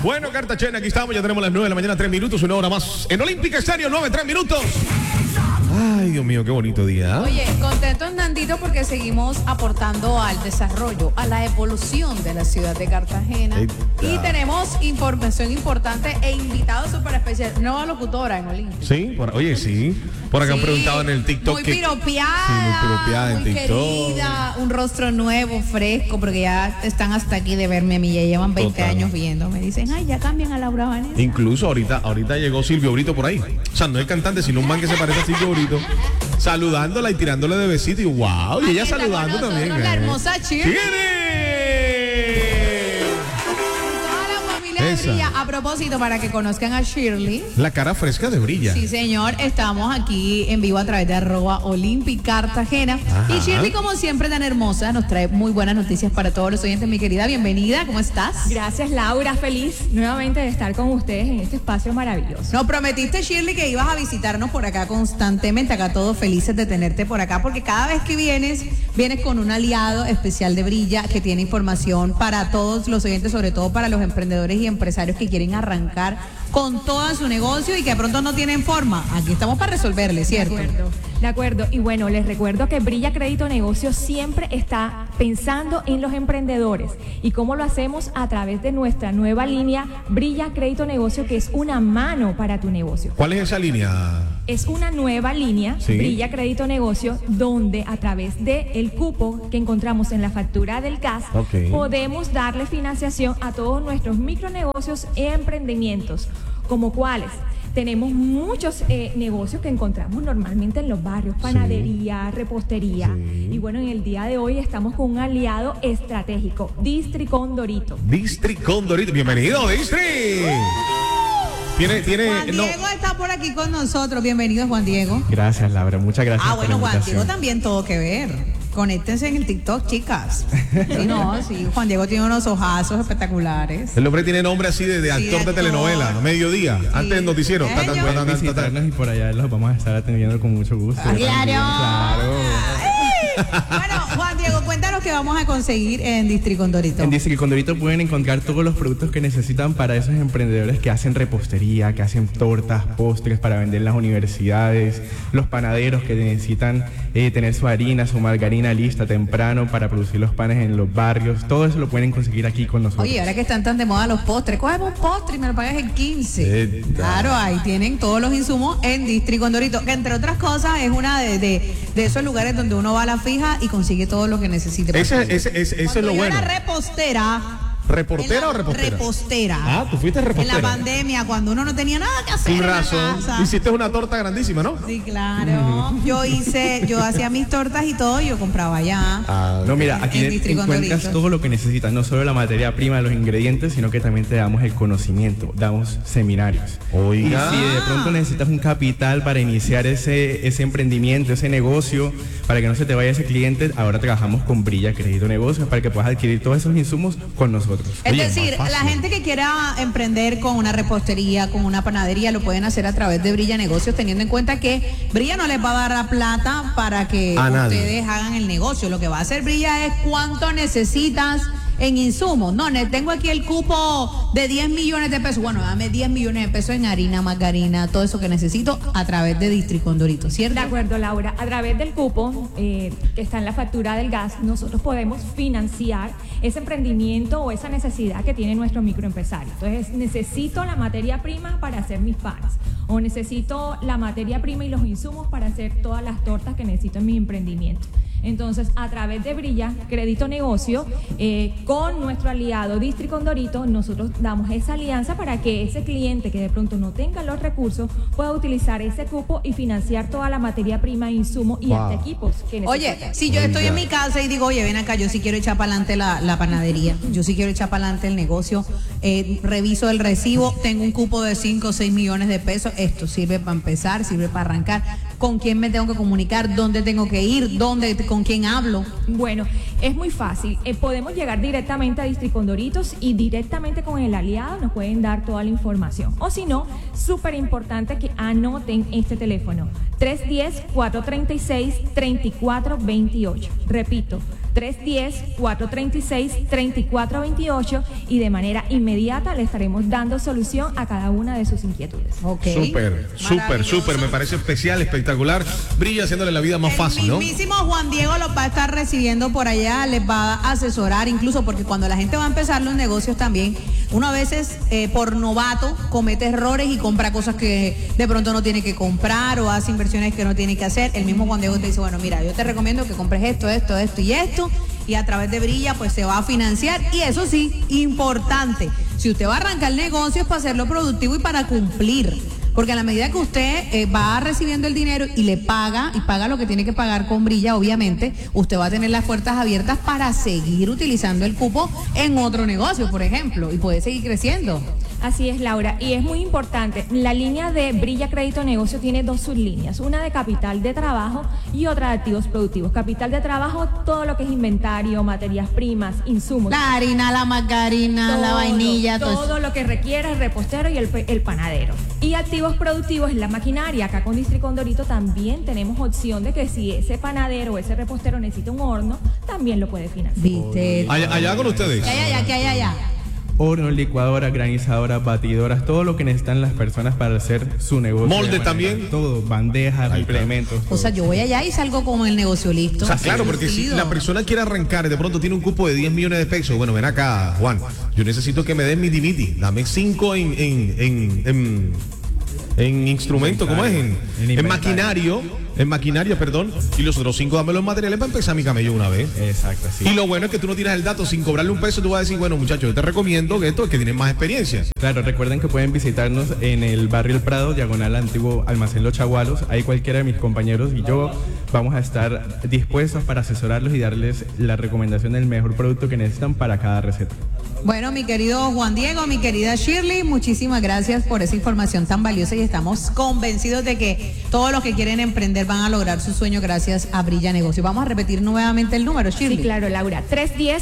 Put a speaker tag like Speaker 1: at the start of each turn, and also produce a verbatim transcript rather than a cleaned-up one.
Speaker 1: Bueno, Cartagena, aquí estamos, ya tenemos las nueve de la mañana, tres minutos, una hora más. En Olímpica Estéreo, nueve, tres minutos. Ay, Dios mío, qué bonito día.
Speaker 2: Oye, contentos, Nandito, porque seguimos aportando al desarrollo, a la evolución de la ciudad de Cartagena. Eita. Y tenemos información importante e invitados súper especiales. Nueva locutora en Olímpica.
Speaker 1: Sí, por, oye, sí. Por acá sí, han preguntado en el TikTok.
Speaker 2: Muy
Speaker 1: que,
Speaker 2: piropeada.
Speaker 1: Sí, muy piropeada en
Speaker 2: muy
Speaker 1: TikTok.
Speaker 2: Querida, un rostro nuevo, fresco, porque ya están hasta aquí de verme a mí. Ya llevan veinte Total. años viendo. Me dicen, ay, ya cambian a Laura Vanessa.
Speaker 1: Incluso ahorita, ahorita llegó Silvio Brito por ahí. O sea, no es cantante, sino un man que se parece a Silvio Brito. Saludándola y tirándole de besito. Y wow, y ella saludando también.
Speaker 2: La
Speaker 1: eh.
Speaker 2: hermosa Chile. Brilla. A propósito, para que conozcan a Shirley.
Speaker 1: La cara fresca de Brilla.
Speaker 2: Sí, señor. Estamos aquí en vivo a través de arroba Olympic Cartagena. Ajá. Y Shirley, como siempre, tan hermosa, nos trae muy buenas noticias para todos los oyentes. Mi querida, bienvenida. ¿Cómo estás?
Speaker 3: Gracias, Laura. Feliz nuevamente de estar con ustedes en este espacio maravilloso.
Speaker 2: Nos prometiste, Shirley, que ibas a visitarnos por acá constantemente. Acá todos felices de tenerte por acá, porque cada vez que vienes, vienes con un aliado especial de Brilla que tiene información para todos los oyentes, sobre todo para los emprendedores y empresarios que quieren arrancar con todo su negocio y que de pronto no tienen forma. Aquí estamos para resolverles, ¿cierto?
Speaker 3: De acuerdo, de acuerdo. Y bueno, les recuerdo que Brilla Crédito Negocio siempre está pensando en los emprendedores. ¿Y cómo lo hacemos? A través de nuestra nueva línea Brilla Crédito Negocio, que es una mano para tu negocio.
Speaker 1: ¿Cuál es esa línea?
Speaker 3: Es una nueva línea, ¿sí? Brilla Crédito Negocio, donde a través del cupo que encontramos en la factura del gas, okay, podemos darle financiación a todos nuestros micronegocios e emprendimientos, como cuáles. Tenemos muchos eh, negocios que encontramos normalmente en los barrios, panadería, sí, repostería. Sí. Y bueno, en el día de hoy estamos con un aliado estratégico, Distri Condorito.
Speaker 1: Distri Condorito, bienvenido, Distri. Tiene, tiene,
Speaker 2: Juan Diego no. está por aquí con nosotros. Bienvenido, Juan Diego.
Speaker 4: Gracias, Laura. Muchas gracias.
Speaker 2: Ah, bueno, Juan Diego también todo que ver. Conéctense en el TikTok, chicas. Sí, no, sí. Juan Diego tiene unos ojazos espectaculares.
Speaker 1: El hombre tiene nombre así de, de actor, sí, de, actor de telenovela, mediodía, sí, antes del noticiero.
Speaker 4: Pueden visitarnos y por allá los vamos a estar atendiendo con mucho gusto.
Speaker 2: Claro. Claro. Bueno, Juan Diego, cuéntanos qué vamos a conseguir en Distri Condorito.
Speaker 4: En Distri Condorito pueden encontrar todos los productos que necesitan para esos emprendedores que hacen repostería, que hacen tortas, postres para vender en las universidades, los panaderos que necesitan eh, tener su harina, su margarina lista temprano para producir los panes en los barrios. Todo eso lo pueden conseguir aquí con nosotros.
Speaker 2: Oye, ahora que están tan de moda los postres, cógeme un postre y me lo pagas en quince. Eh, claro, ahí tienen todos los insumos en Distri Condorito, que entre otras cosas es una de, de, de esos lugares donde uno va a la fija y consigue todo lo que necesite.
Speaker 1: Ese, ese, ese, ese es lo bueno.
Speaker 2: Una repostera.
Speaker 1: ¿Reportera o repostera?
Speaker 2: Repostera.
Speaker 1: Ah, tú fuiste repostera.
Speaker 2: En la pandemia, cuando uno no tenía nada que hacer.
Speaker 1: Sin razón. Hiciste una torta grandísima, ¿no?
Speaker 2: Sí, claro. Uh-huh. Yo hice, yo hacía mis tortas y todo, y yo compraba allá.
Speaker 4: Ah, no, mira, aquí en encuentras todo lo que necesitas, no solo la materia prima, los ingredientes, sino que también te damos el conocimiento, damos seminarios.
Speaker 1: Oiga.
Speaker 4: Y si de pronto necesitas un capital para iniciar ese, ese emprendimiento, ese negocio, para que no se te vaya ese cliente, ahora trabajamos con Brilla Crédito Negocios para que puedas adquirir todos esos insumos con nosotros.
Speaker 2: Es Oye, decir, la gente que quiera emprender con una repostería, con una panadería, lo pueden hacer a través de Brilla Negocios, teniendo en cuenta que Brilla no les va a dar la plata para que a ustedes nadie. hagan el negocio. Lo que va a hacer Brilla es cuánto necesitas en insumos. No, tengo aquí el cupo de diez millones de pesos. Bueno, dame diez millones de pesos en harina, margarina, todo eso que necesito a través de Distri Condorito, ¿cierto?
Speaker 3: De acuerdo, Laura. A través del cupo eh, que está en la factura del gas, nosotros podemos financiar ese emprendimiento o esa necesidad que tiene nuestro microempresario. Entonces, necesito la materia prima para hacer mis panes, o necesito la materia prima y los insumos para hacer todas las tortas que necesito en mi emprendimiento. Entonces, a través de Brilla Crédito Negocio, eh, con nuestro aliado Distri Condorito, nosotros damos esa alianza para que ese cliente que de pronto no tenga los recursos pueda utilizar ese cupo y financiar toda la materia prima, insumos y wow. hasta equipos que necesita.
Speaker 2: Oye, si yo estoy en mi casa y digo, oye, ven acá, yo sí quiero echar para adelante la, la panadería, yo sí quiero echar para adelante el negocio, eh, reviso el recibo, tengo un cupo de cinco o seis millones de pesos, esto sirve para empezar, sirve para arrancar. ¿Con quién me tengo que comunicar? ¿Dónde tengo que ir? ¿Dónde, con quién hablo?
Speaker 3: Bueno, es muy fácil. Eh, podemos llegar directamente a Distri Condoritos y directamente con el aliado nos pueden dar toda la información. O si no, súper importante que anoten este teléfono. tres uno cero, cuatro tres seis, tres cuatro dos ocho. Repito, tres uno cero, cuatro tres seis, tres cuatro dos ocho y de manera inmediata le estaremos dando solución a cada una de sus inquietudes.
Speaker 2: Okay.
Speaker 1: Súper, súper, súper, me parece especial, espectacular. Brilla haciéndole la vida más
Speaker 2: El
Speaker 1: fácil, ¿no?
Speaker 2: mismísimo Juan Diego los va a estar recibiendo por allá, les va a asesorar, incluso porque cuando la gente va a empezar los negocios también, uno a veces eh, por novato comete errores y compra cosas que de pronto no tiene que comprar o hace inversiones que no tiene que hacer. El mismo Juan Diego te dice, bueno, mira, yo te recomiendo que compres esto, esto, esto y esto, y a través de Brilla pues se va a financiar. Y eso sí, importante, si usted va a arrancar el negocio es para hacerlo productivo y para cumplir. Porque a la medida que usted eh, va recibiendo el dinero y le paga, y paga lo que tiene que pagar con Brilla, obviamente, usted va a tener las puertas abiertas para seguir utilizando el cupo en otro negocio, por ejemplo, y puede seguir creciendo.
Speaker 3: Así es, Laura, y es muy importante, la línea de Brilla Crédito Negocio tiene dos sublíneas, una de capital de trabajo y otra de activos productivos. Capital de trabajo, todo lo que es inventario, materias primas, insumos.
Speaker 2: La harina, la margarina,
Speaker 3: todo,
Speaker 2: la vainilla,
Speaker 3: todo,
Speaker 2: todo
Speaker 3: lo que requiere el repostero y el, el panadero. Y activos productivos es la maquinaria. Acá con Districondorito también tenemos opción de que si ese panadero o ese repostero necesita un horno, también lo puede financiar.
Speaker 2: ¿Viste?
Speaker 1: Allá, allá con ustedes.
Speaker 2: ¿Qué hay allá? ¿Qué hay allá?
Speaker 4: Horno, licuadoras, granizadoras, batidoras, todo lo que necesitan las personas para hacer su negocio.
Speaker 1: Molde también.
Speaker 4: Todo, bandejas,
Speaker 1: Ahí está.
Speaker 4: implementos.
Speaker 2: O sea, yo voy allá y salgo con el negocio listo.
Speaker 1: O sea, claro, porque si
Speaker 2: Lucido.
Speaker 1: la persona quiere arrancar y de pronto tiene un cupo de diez millones de pesos, bueno, ven acá, Juan, yo necesito que me den mi dimiti, dame cinco en, en, en, en, en instrumento, ¿cómo es? En,
Speaker 4: En
Speaker 1: en
Speaker 4: inventario.
Speaker 1: maquinario, en maquinaria, perdón, y los otros cinco dame los materiales para empezar mi camello una vez.
Speaker 4: Exacto, sí.
Speaker 1: Y lo bueno es que tú no tienes el dato, sin cobrarle un peso, tú vas a decir, bueno, muchachos, yo te recomiendo que esto es que tienes más experiencia.
Speaker 4: Claro, recuerden que pueden visitarnos en el barrio El Prado, diagonal antiguo Almacén Los Chagualos. Ahí cualquiera de mis compañeros y yo vamos a estar dispuestos para asesorarlos y darles la recomendación del mejor producto que necesitan para cada receta.
Speaker 2: Bueno, mi querido Juan Diego, mi querida Shirley, muchísimas gracias por esa información tan valiosa y estamos convencidos de que todos los que quieren emprender van a lograr su sueño gracias a Brilla Negocio. Vamos a repetir nuevamente el número, Shirley.
Speaker 3: Sí, claro, Laura. tres uno cero,